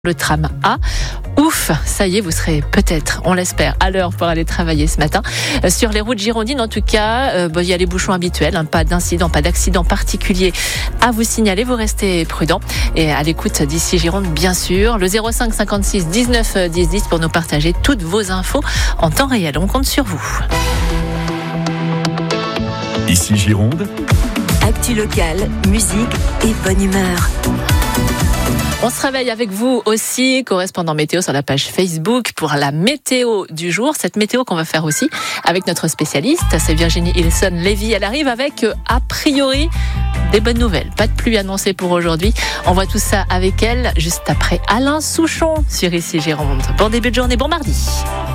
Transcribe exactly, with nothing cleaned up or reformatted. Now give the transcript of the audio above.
Le tram A. Ouf, ça y est, vous serez peut-être, on l'espère, à l'heure pour aller travailler ce matin. Euh, sur les routes girondines, en tout cas, euh, bon, il y a les bouchons habituels, hein, pas d'incident, pas d'accident particulier à vous signaler. Vous restez prudent et à l'écoute d'ici Gironde, bien sûr. Le zéro cinq cinquante-six dix-neuf dix dix pour nous partager toutes vos infos en temps réel. On compte sur vous. Ici Gironde. Actu locale, musique et bonne humeur. On se réveille avec vous aussi, correspondant météo sur la page Facebook pour la météo du jour. Cette météo qu'on va faire aussi avec notre spécialiste, c'est Virginie Ilson-Lévy. Elle arrive avec, a priori, des bonnes nouvelles. Pas de pluie annoncée pour aujourd'hui. On voit tout ça avec elle juste après Alain Souchon sur Ici Gironde. Bon début de journée, bon mardi.